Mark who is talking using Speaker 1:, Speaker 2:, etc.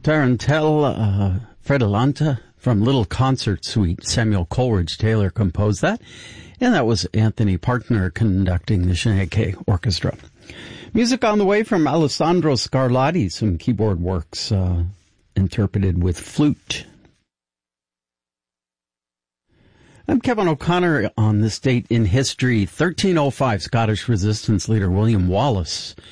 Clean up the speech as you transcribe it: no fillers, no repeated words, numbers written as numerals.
Speaker 1: Tarantella Fredolanta from Little Concert Suite. Samuel Coleridge Taylor composed that. And that was Anthony Partner conducting the Sinead Orchestra. Music on the way from Alessandro Scarlatti, some keyboard works interpreted with flute. I'm Kevin O'Connor. On this date in history, 1305, Scottish resistance leader William Wallace